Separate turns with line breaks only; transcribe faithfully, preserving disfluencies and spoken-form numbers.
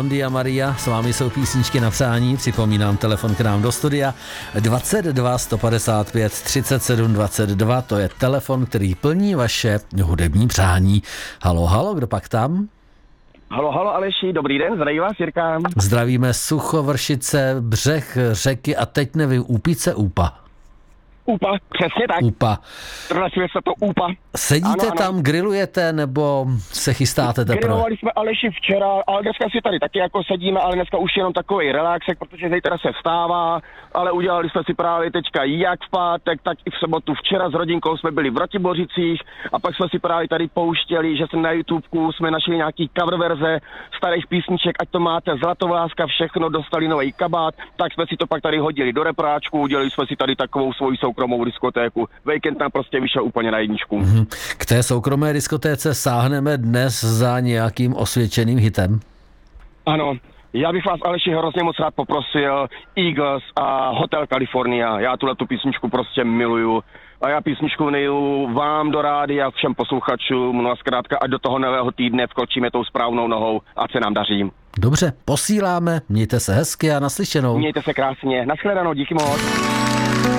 Don Dia Maria, s vámi jsou písničky na přání, připomínám telefon k nám do studia dvacet dva sto padesát pět třicet sedm dvacet dva, to je telefon, který plní vaše hudební přání. Halo, halo, kdo pak tam?
Halo, halo Aleši, dobrý den, zdraví vás Jirka.
Zdravíme Suchovršice, břeh řeky a teď nevím, Úpice, Úpa.
Úpa, přesně tak.
Úpa.
Prohlašuje se to Úpa.
Sedíte
ano,
tam,
ano.
Grillujete nebo se chystáte teprve?
Grillovali jsme Aleši včera, ale dneska si tady taky jako sedíme, ale dneska už jenom takový relaxek, protože zítra se vstává, ale udělali jsme si právě teďka jak v pátek, tak i v sobotu. Včera s rodinkou jsme byli v Ratibořicích a pak jsme si právě tady pouštěli, že jsme na YouTubeku jsme našli nějaký cover verze starých písniček, ať to máte Zlatovláska, všechno, dostali nový kabát, tak jsme si to pak tady hodili do repráčku, udělali jsme si tady takovou svoji soukromou diskotéku. Weekend nám prostě vyšel úplně na jedničku.
Mm-hmm. K té soukromé diskotéce sáhneme dnes za nějakým osvědčeným hitem?
Ano, já bych vás Aleši hrozně moc rád poprosil Eagles a Hotel California. Já tuhle tu písničku prostě miluju. A já písničku neju vám do rádia, všem posluchačům, no a zkrátka, ať do toho nového týdne vkročíme tou správnou nohou, ať se nám daří.
Dobře, posíláme, mějte se hezky a naslyšenou.
Mějte se krásně, nashledanou, díky moc.